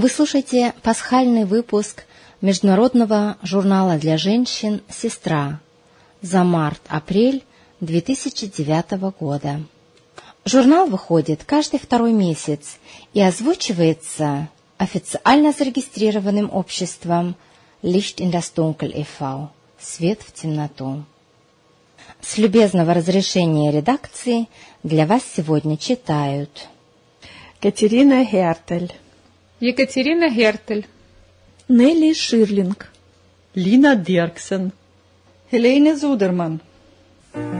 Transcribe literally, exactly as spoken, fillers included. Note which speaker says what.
Speaker 1: Вы слушаете пасхальный выпуск международного журнала для женщин «Сестра» за март-апрель две тысячи девятого года. Журнал выходит каждый второй месяц и озвучивается официально зарегистрированным обществом Licht in das Dunkel и эф «Свет в темноту». С любезного разрешения редакции для вас сегодня читают
Speaker 2: Катерина Гертель,
Speaker 3: Екатерина Гертель,
Speaker 2: Нелли Ширлинг,
Speaker 4: Лина Дирксен,
Speaker 5: Helene Zuderman,